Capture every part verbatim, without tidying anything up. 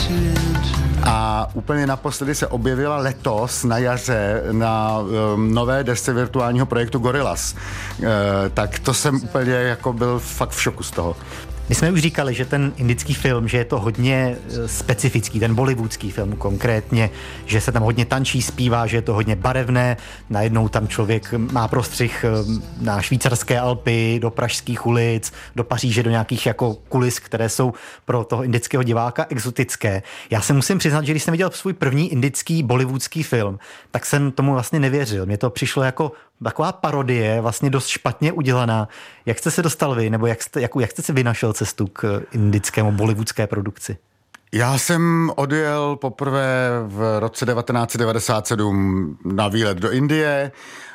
A úplně naposledy se objevila letos na jaře na um, nové desce virtuálního projektu Gorillaz. Uh, tak to jsem úplně jako byl fakt v šoku z toho. My jsme už říkali, že ten indický film, že je to hodně specifický, ten bollywoodský film konkrétně, že se tam hodně tančí, zpívá, že je to hodně barevné, najednou tam člověk má prostřih na švýcarské Alpy, do pražských ulic, do Paříže, do nějakých jako kulis, které jsou pro toho indického diváka exotické. Já se musím přiznat, že když jsem viděl svůj první indický bollywoodský film, tak jsem tomu vlastně nevěřil. Mně to přišlo jako taková parodie, vlastně dost špatně udělaná. Jak jste se dostal vy, nebo jak jste, jak, jak jste se vynašel cestu k indickému bollywoodské produkci? Já jsem odjel poprvé v roce devatenáct set devadesát sedm na výlet do Indie.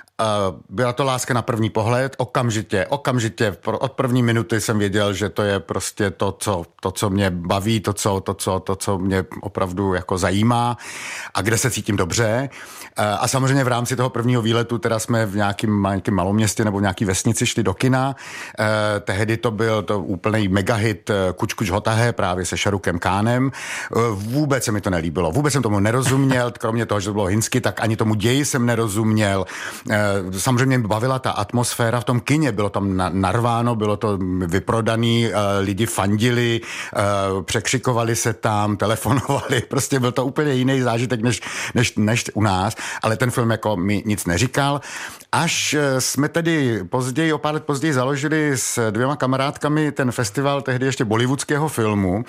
Byla to láska na první pohled, okamžitě, okamžitě, od první minuty jsem věděl, že to je prostě to, co, to, co mě baví, to co, to, co, to, co mě opravdu jako zajímá a kde se cítím dobře. A samozřejmě v rámci toho prvního výletu teda jsme v nějakém, nějakém maloměstě nebo v nějaký vesnici šli do kina. Tehdy to byl to úplný megahit Kuč Kuč Hota Hai právě se Shahrukhem Khanem. Vůbec se mi to nelíbilo, vůbec jsem tomu nerozuměl, kromě toho, že to bylo hinsky, tak ani tomu ději jsem nerozuměl. Samozřejmě mě bavila ta atmosféra v tom kině, bylo tam narváno, bylo to vyprodaný, lidi fandili, překřikovali se tam, telefonovali, prostě byl to úplně jiný zážitek než, než, než u nás, ale ten film jako mi nic neříkal. Až jsme tedy později, o pár let později založili s dvěma kamarádkami ten festival tehdy ještě bollywoodského filmu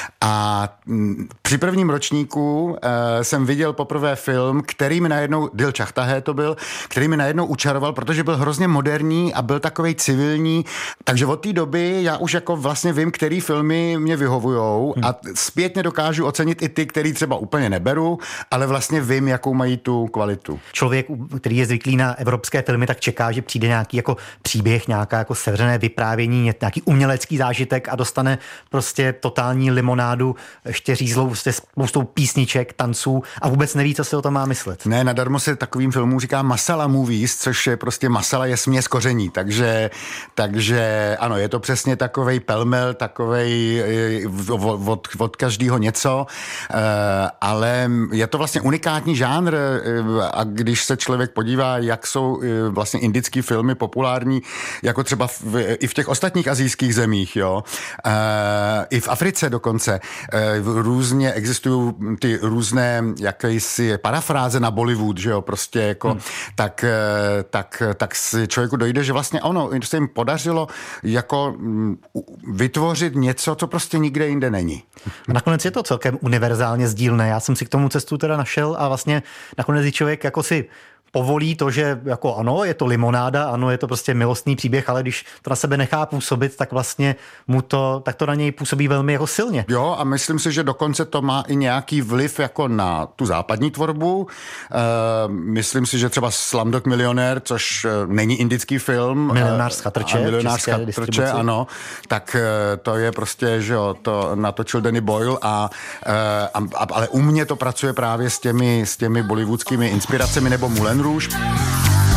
a při prvním ročníku jsem viděl poprvé film, který mi najednou, Dil Chahta Hai to byl, který mi najednou učaroval, protože byl hrozně moderní a byl takovej civilní, takže od té doby já už jako vlastně vím, který filmy mě vyhovujou a zpětně dokážu ocenit i ty, který třeba úplně neberu, ale vlastně vím, jakou mají tu kvalitu. Člověk, který je zvyklý na evropské filmy, tak čeká, že přijde nějaký jako příběh, nějaká jako sevřené vyprávění, nějaký umělecký zážitek a dostane prostě totální limonádu, ještě řízlou se spoustou písniček, tanců a vůbec neví, co si o tom má myslet. Ne, nadarmo se takovým filmům říká masala movies, což je prostě masala je směs koření, takže, takže ano, je to přesně takovej pelmel, takovej od, od každého něco, ale je to vlastně unikátní žánr a když se člověk podívá, jak jsou vlastně indický filmy populární, jako třeba v, i v těch ostatních asijských zemích, jo, i v Africe dokonce, různě existují ty různé jakési parafráze na Bollywood, že jo, prostě jako, hmm. tak tak, tak si člověku dojde, že vlastně ono se jim podařilo jako vytvořit něco, co prostě nikde jinde není. A nakonec je to celkem univerzálně sdílné. Já jsem si k tomu cestu teda našel a vlastně nakonec člověk jako si povolí to, že jako ano, je to limonáda, ano, je to prostě milostný příběh, ale když to na sebe nechá působit, tak vlastně mu to, tak to na něj působí velmi jako silně. Jo, a myslím si, že dokonce to má i nějaký vliv jako na tu západní tvorbu. E, myslím si, že třeba Slumdog Millionaire, což není indický film. Milionář z chatrče. Milionář z chatrče, ano. Tak to je prostě, že jo, to natočil Danny Boyle, a, a, a, ale u mě to pracuje právě s těmi, s těmi bollywoodskými inspiracemi nebo Moulin Rouge.